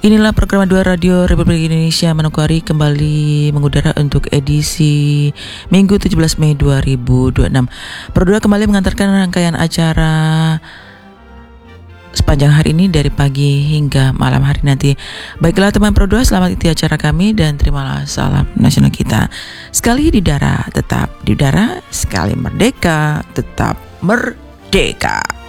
Inilah program 2 Radio Republik Indonesia Manokwari kembali mengudara untuk edisi Minggu 17 Mei 2026. Pro 2 kembali mengantarkan rangkaian acara sepanjang hari ini dari pagi hingga malam hari nanti. Baiklah teman Pro 2, selamat ikuti acara kami dan terimalah salam nasional kita. Sekali di udara, tetap di udara. Sekali merdeka, tetap merdeka.